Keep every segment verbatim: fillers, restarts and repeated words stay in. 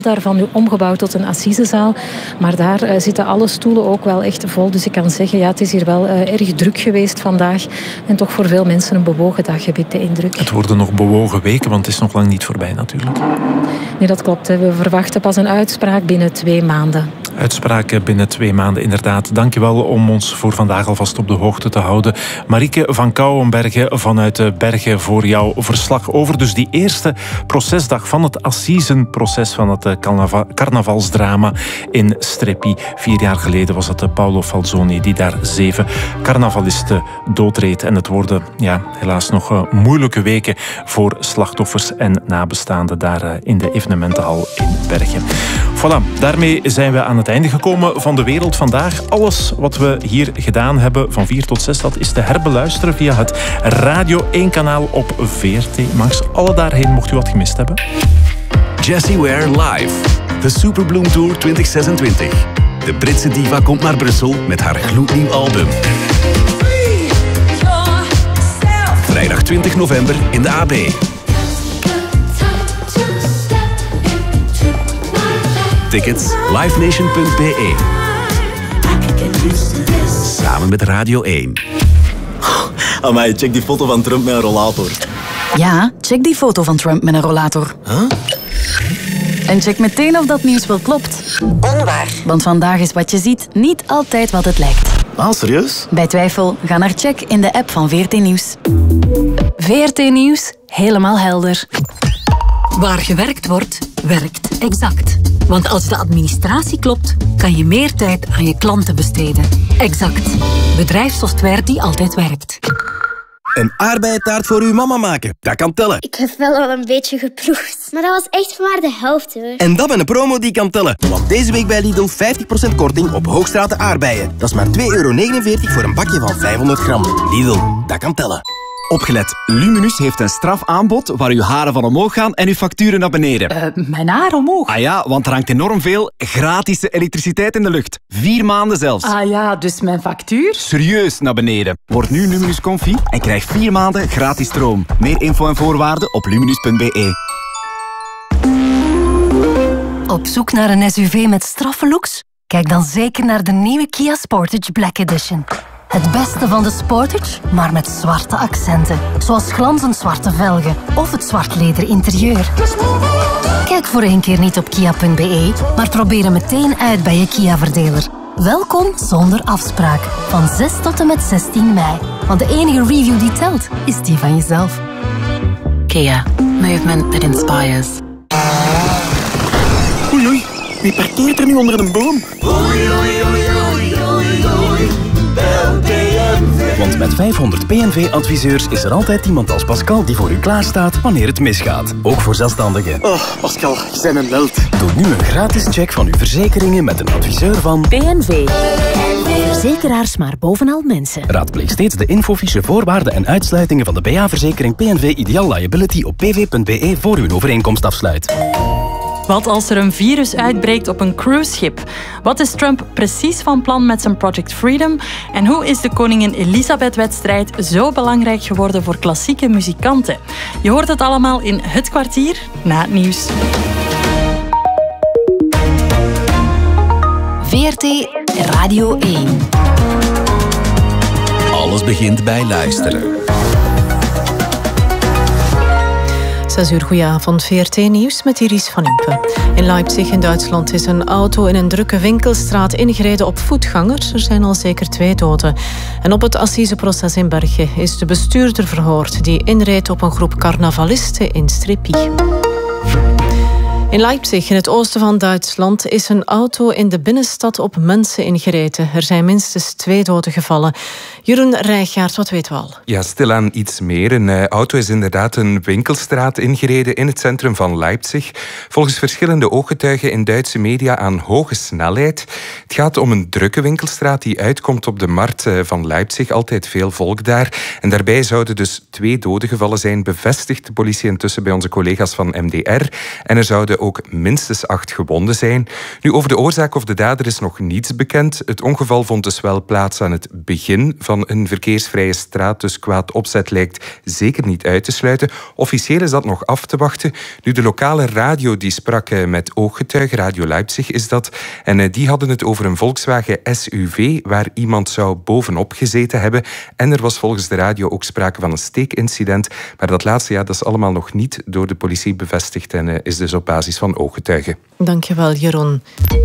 Daarvan nu omgebouwd tot een assisezaal. Maar daar uh, zitten alle stoelen ook wel echt vol. Dus ik kan zeggen, ja, het is hier wel uh, erg druk geweest vandaag. En toch voor veel mensen een bewogen dag, heb ik de indruk. Het worden nog bewogen weken, want het is nog lang niet voorbij natuurlijk. Nee, dat klopt. Hè. We verwachten pas een uitspraak binnen twee maanden. Uitspraken binnen twee maanden, inderdaad. Dankjewel om ons voor vandaag alvast op de hoogte te houden. Marieke van Kouwenbergen vanuit Bergen voor jouw verslag over dus die eerste procesdag van het assisenproces van het carnava- carnavalsdrama in Strepy. Vier jaar geleden was het Paolo Falzoni die daar zeven carnavalisten doodreed. En het worden ja, helaas nog moeilijke weken voor slachtoffers en nabestaanden daar in de evenementenhal in Bergen. Voilà, daarmee zijn we aan het einde gekomen van De Wereld Vandaag. Alles wat we hier gedaan hebben van vier tot zes, dat is te herbeluisteren via het Radio één kanaal op V R T Max. Alle daarheen mocht u wat gemist hebben. Jessie Ware live. De Superbloom Tour twintig zesentwintig. De Britse diva komt naar Brussel met haar gloednieuw album. Vrijdag twintig november in de A B. Tickets livenation punt b e. Samen met Radio één. Amai, check die foto van Trump met een rollator. Ja, check die foto van Trump met een rollator. Huh? En check meteen of dat nieuws wel klopt. Onwaar. Want vandaag is wat je ziet niet altijd wat het lijkt. Ah, serieus? Bij twijfel, ga naar check in de app van V R T Nieuws. V R T Nieuws, helemaal helder. Waar gewerkt wordt, werkt Exact. Want als de administratie klopt, kan je meer tijd aan je klanten besteden. Exact. Bedrijfssoftware die altijd werkt. Een aardbeientaart voor uw mama maken. Dat kan tellen. Ik heb wel al een beetje geproefd. Maar dat was echt maar de helft, hoor. En dat met een promo die kan tellen. Want deze week bij Lidl vijftig procent korting op Hoogstraten aardbeien. Dat is maar twee euro negenenveertig voor een bakje van vijfhonderd gram. Lidl, dat kan tellen. Opgelet, Luminus heeft een strafaanbod waar uw haren van omhoog gaan en uw facturen naar beneden. Uh, mijn haar omhoog? Ah ja, want er hangt enorm veel gratis elektriciteit in de lucht. Vier maanden zelfs. Ah ja, dus mijn factuur? Serieus naar beneden. Word nu Luminus Comfy en krijg vier maanden gratis stroom. Meer info en voorwaarden op luminus punt b e. Op zoek naar een S U V met straffe looks? Kijk dan zeker naar de nieuwe Kia Sportage Black Edition. Het beste van de Sportage, maar met zwarte accenten. Zoals glanzend zwarte velgen of het zwart leder interieur. Kijk voor één keer niet op kia punt b e, maar probeer hem meteen uit bij je Kia-verdeler. Welkom zonder afspraak. Van zes tot en met zestien mei. Want de enige review die telt, is die van jezelf. Kia. Movement that inspires. Oei, oei. Wie parkeert er nu onder een boom? Oei, oei, oei, oei, oei, oei. Want met vijfhonderd P N V-adviseurs is er altijd iemand als Pascal die voor u klaarstaat wanneer het misgaat. Ook voor zelfstandigen. Oh, Pascal, je bent een held. Doe nu een gratis check van uw verzekeringen met een adviseur van P N V. Verzekeraars maar bovenal mensen. Raadpleeg steeds de infofiche, voorwaarden en uitsluitingen van de B A-verzekering P N V Ideal Liability op p v punt b e voor u een overeenkomst afsluit. Wat als er een virus uitbreekt op een cruiseschip? Wat is Trump precies van plan met zijn Project Freedom? En hoe is de Koningin Elisabeth-wedstrijd zo belangrijk geworden voor klassieke muzikanten? Je hoort het allemaal in Het Kwartier na het nieuws. V R T Radio één. Alles begint bij luisteren. zes uur, goedenavond. V R T Nieuws met Iris van Impe. In Leipzig in Duitsland is een auto in een drukke winkelstraat ingereden op voetgangers. Er zijn al zeker twee doden. En op het assiseproces in Bergen is de bestuurder verhoord die inreed op een groep carnavalisten in Strepy. In Leipzig, in het oosten van Duitsland, is een auto in de binnenstad op mensen ingereden. Er zijn minstens twee doden gevallen. Jeroen Rijgaard, wat weten we al? Ja, stilaan iets meer. Een uh, auto is inderdaad een winkelstraat ingereden in het centrum van Leipzig. Volgens verschillende ooggetuigen in Duitse media aan hoge snelheid. Het gaat om een drukke winkelstraat die uitkomt op de markt uh, van Leipzig. Altijd veel volk daar. En daarbij zouden dus twee doden gevallen zijn, bevestigt de politie intussen bij onze collega's van M D R. En er zouden ook minstens acht gewonden zijn. Nu, over de oorzaak of de dader is nog niets bekend. Het ongeval vond dus wel plaats aan het begin van een verkeersvrije straat, dus kwaad opzet lijkt zeker niet uit te sluiten. Officieel is dat nog af te wachten. Nu, de lokale radio die sprak met ooggetuigen, Radio Leipzig is dat, en die hadden het over een Volkswagen S U V waar iemand zou bovenop gezeten hebben. En er was volgens de radio ook sprake van een steekincident. Maar dat laatste, ja, dat is allemaal nog niet door de politie bevestigd en uh, is dus op basis van ooggetuigen. Dankjewel, Jeroen.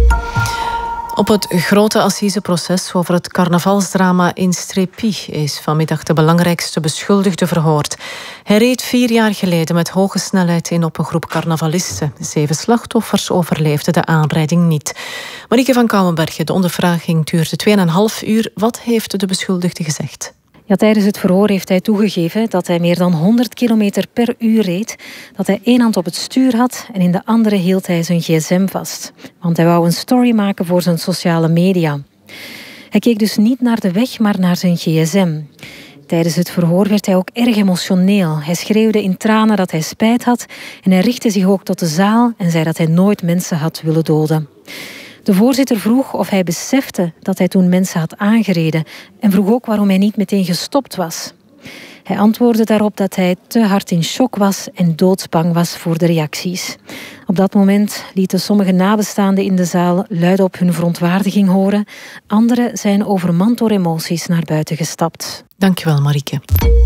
Op het grote assiseproces over het carnavalsdrama in Strépy is vanmiddag de belangrijkste beschuldigde verhoord. Hij reed vier jaar geleden met hoge snelheid in op een groep carnavalisten. Zeven slachtoffers overleefden de aanrijding niet. Marieke van Kouwenbergen, de ondervraging duurde tweeënhalf uur. Wat heeft de beschuldigde gezegd? Ja, tijdens het verhoor heeft hij toegegeven dat hij meer dan honderd kilometer per uur reed, dat hij één hand op het stuur had en in de andere hield hij zijn gsm vast. Want hij wou een story maken voor zijn sociale media. Hij keek dus niet naar de weg, maar naar zijn gsm. Tijdens het verhoor werd hij ook erg emotioneel. Hij schreeuwde in tranen dat hij spijt had en hij richtte zich ook tot de zaal en zei dat hij nooit mensen had willen doden. De voorzitter vroeg of hij besefte dat hij toen mensen had aangereden en vroeg ook waarom hij niet meteen gestopt was. Hij antwoordde daarop dat hij te hard in shock was en doodsbang was voor de reacties. Op dat moment lieten sommige nabestaanden in de zaal luidop hun verontwaardiging horen. Anderen zijn overmand door emoties naar buiten gestapt. Dankjewel, Marieke.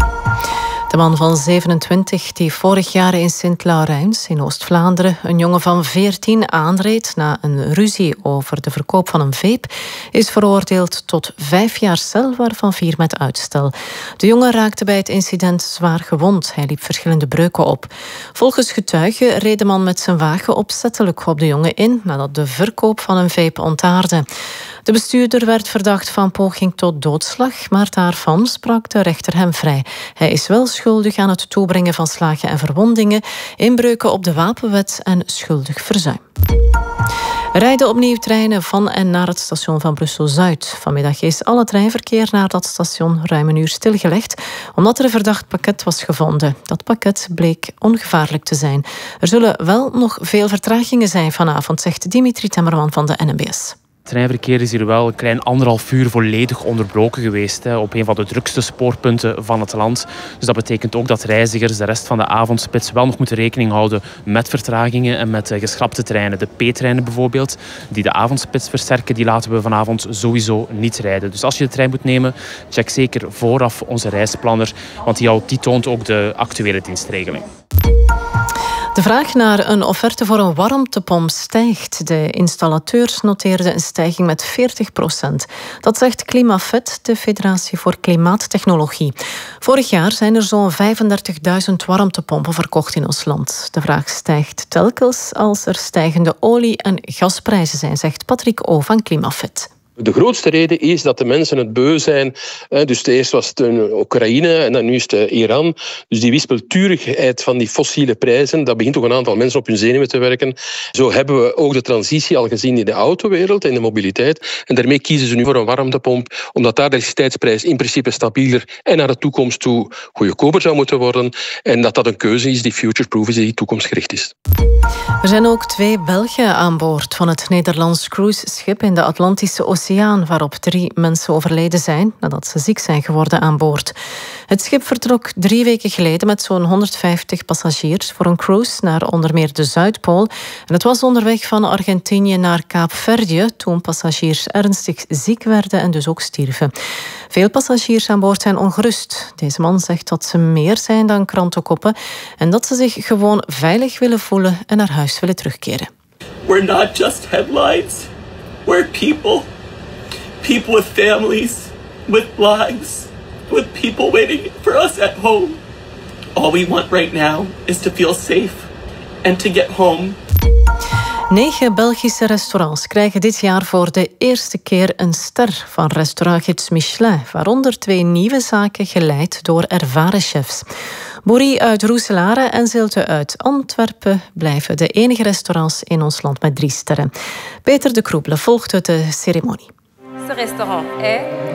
De man van zevenentwintig die vorig jaar in Sint-Laurens in Oost-Vlaanderen een jongen van veertien aanreed na een ruzie over de verkoop van een vape, is veroordeeld tot vijf jaar cel, waarvan vier met uitstel. De jongen raakte bij het incident zwaar gewond. Hij liep verschillende breuken op. Volgens getuigen reed de man met zijn wagen opzettelijk op de jongen in nadat de verkoop van een vape ontaarde. De bestuurder werd verdacht van poging tot doodslag, maar daarvan sprak de rechter hem vrij. Hij is wel schuldig aan het toebrengen van slagen en verwondingen, inbreuken op de wapenwet en schuldig verzuim. Rijden opnieuw treinen van en naar het station van Brussel-Zuid. Vanmiddag is alle treinverkeer naar dat station ruim een uur stilgelegd, omdat er een verdacht pakket was gevonden. Dat pakket bleek ongevaarlijk te zijn. Er zullen wel nog veel vertragingen zijn vanavond, zegt Dimitri Temmerman van de N M B S. Het treinverkeer is hier wel een klein anderhalf uur volledig onderbroken geweest, hè, op een van de drukste spoorpunten van het land. Dus dat betekent ook dat reizigers de rest van de avondspits wel nog moeten rekening houden met vertragingen en met geschrapte treinen. De P-treinen bijvoorbeeld, die de avondspits versterken, die laten we vanavond sowieso niet rijden. Dus als je de trein moet nemen, check zeker vooraf onze reisplanner, want die, die toont ook de actuele dienstregeling. De vraag naar een offerte voor een warmtepomp stijgt. De installateurs noteerden een stijging met veertig procent. Dat zegt Klimafet, de Federatie voor Klimaattechnologie. Vorig jaar zijn er zo'n vijfendertigduizend warmtepompen verkocht in ons land. De vraag stijgt telkens als er stijgende olie- en gasprijzen zijn, zegt Patrick O. van Klimafet. De grootste reden is dat de mensen het beu zijn. Dus eerst was het Oekraïne en dan nu is het Iran. Dus die wispelturigheid van die fossiele prijzen, dat begint toch een aantal mensen op hun zenuwen te werken. Zo hebben we ook de transitie al gezien in de autowereld en de mobiliteit. En daarmee kiezen ze nu voor een warmtepomp, omdat daar de elektriciteitsprijs in principe stabieler en naar de toekomst toe goedkoper zou moeten worden. En dat dat een keuze is die future-proof is, die toekomstgericht is. Er zijn ook twee Belgen aan boord van het Nederlands cruiseschip in de Atlantische Oceaan, waarop drie mensen overleden zijn nadat ze ziek zijn geworden aan boord. Het schip vertrok drie weken geleden met zo'n honderdvijftig passagiers voor een cruise naar onder meer de Zuidpool. En het was onderweg van Argentinië naar Kaapverdië toen passagiers ernstig ziek werden en dus ook stierven. Veel passagiers aan boord zijn ongerust. Deze man zegt dat ze meer zijn dan krantenkoppen en dat ze zich gewoon veilig willen voelen en naar huis willen terugkeren. We're not just headlines. We're people. People with families, with lives, with people waiting for us at home. All we want right now is to feel safe and to get home. Negen Belgische restaurants krijgen dit jaar voor de eerste keer een ster van restaurantgids Michelin, waaronder twee nieuwe zaken geleid door ervaren chefs. Boerie uit Roeselare en Zilte uit Antwerpen blijven de enige restaurants in ons land met drie sterren. Peter de Kroebele volgde de ceremonie. Ce restaurant est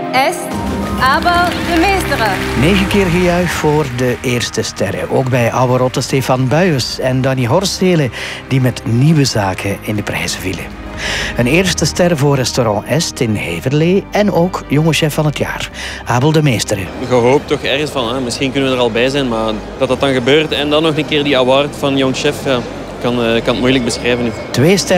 Est Abel de Meesteren. Negen keer gejuich voor de eerste sterren. Ook bij oude rotte Stefan Buijers en Danny Horstelen, die met nieuwe zaken in de prijzen vielen. Een eerste ster voor restaurant Est in Heverlee en ook jonge chef van het jaar, Abel de Meesteren. Je hoopt toch ergens van, hè, misschien kunnen we er al bij zijn, maar dat dat dan gebeurt en dan nog een keer die award van jong chef, ja, kan, uh, kan het moeilijk beschrijven nu. Twee sterren